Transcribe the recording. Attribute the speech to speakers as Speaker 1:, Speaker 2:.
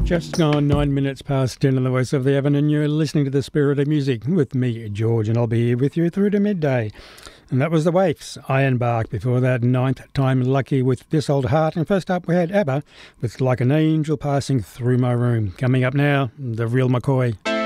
Speaker 1: Just gone 9 minutes past 10 on the Voice of the Evan, and you're listening to The Spirit of Music with me, George, and I'll be here with you through to midday. And that was the Waifs, Iron Bark. Before that, Ninth Time Lucky with This Old Heart. And first up, we had ABBA with Like an Angel Passing Through My Room. Coming up now, The Real McCoy.